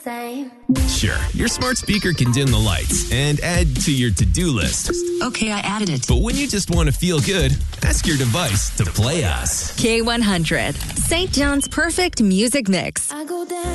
same. Sure, your smart speaker can dim the lights and add to your to-do list. Okay, I added it. But when you just want to feel good, ask your device to play us. K100, St. John's perfect music mix. I go down.